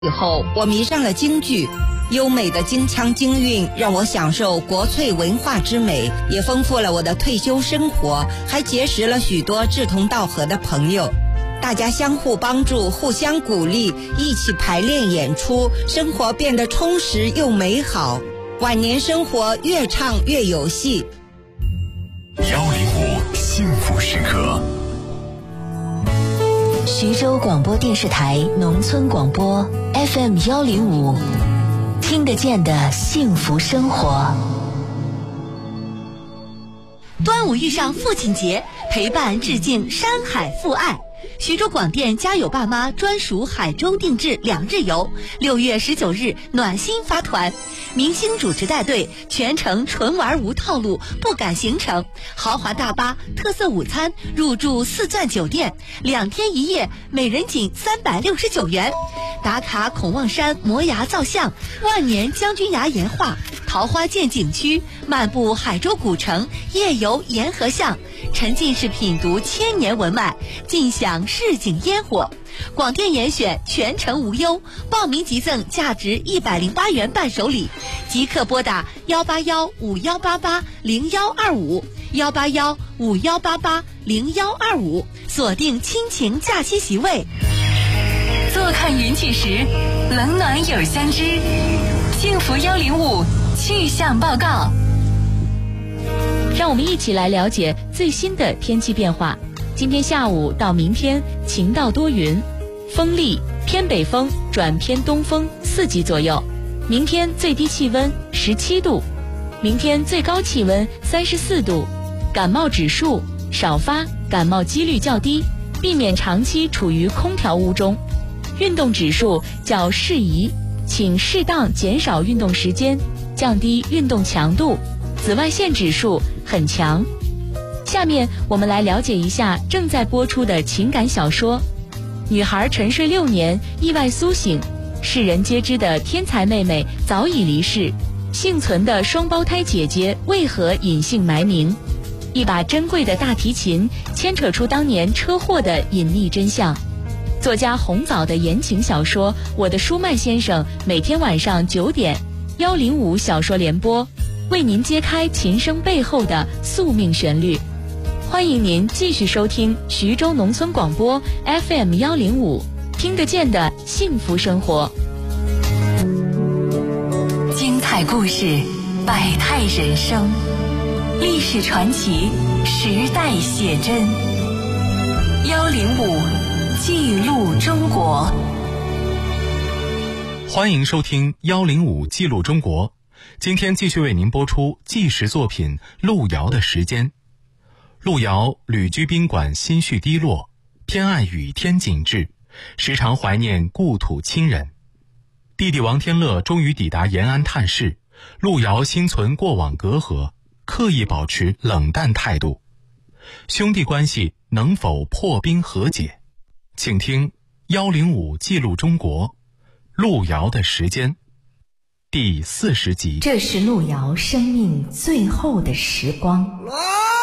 以后，我迷上了京剧，优美的京腔京韵让我享受国粹文化之美，也丰富了我的退休生活，还结识了许多志同道合的朋友。大家相互帮助，互相鼓励，一起排练演出，生活变得充实又美好。晚年生活越唱越有戏。 105幸福时刻。 徐州广播电视台农村广播 FM 105，听得见的幸福生活。 端午遇上父亲节，陪伴致敬山海父爱。徐州广电家有爸妈专属海州定制2日游，6月19日暖心发团，明星主持带队，全程纯玩无套路，不赶行程，豪华大巴，特色午餐，入住4钻酒店，2天1夜，每人仅369元。打卡孔望山摩崖造像，万年将军崖岩画，桃花涧景区，漫步海州古城，夜游沿河巷，沉浸式品读千年文脉，尽享市井烟火。广电严选，全程无忧，报名即赠价值108元伴手礼，即刻拨打18151880125，18151880125，锁定亲情假期席位。 坐看云起时，冷暖有相知。幸福105气象报告。 让我们一起来了解最新的天气变化。今天下午到明天晴到多云，风力偏北风转偏东风4级左右。明天最低气温17度，明天最高气温34度。感冒指数少发，感冒几率较低，避免长期处于空调屋中。运动指数较适宜，请适当减少运动时间，降低运动强度。紫外线指数很强。下面我们来了解一下正在播出的情感小说。女孩沉睡6年，意外苏醒，世人皆知的天才妹妹早已离世，幸存的双胞胎姐姐为何隐姓埋名？一把珍贵的大提琴牵扯出当年车祸的隐秘真相。作家红枣的言情小说《我的舒曼先生》，每天晚上9点，105小说联播，为您揭开琴声背后的宿命旋律。欢迎您继续收听徐州农村广播 FM 105，听得见的幸福生活。 精彩故事，百态人生，历史传奇，时代写真。105记录中国。 欢迎收听105记录中国。今天继续为您播出纪实作品《路遥的时间》。路遥旅居宾馆，心绪低落，偏爱雨天景致，时常怀念故土亲人。弟弟王天乐终于抵达延安探视，路遥心存过往隔阂，刻意保持冷淡态度。兄弟关系能否破冰和解？请听105记录中国，路遥的时间第40集。 这是路遥生命最后的时光。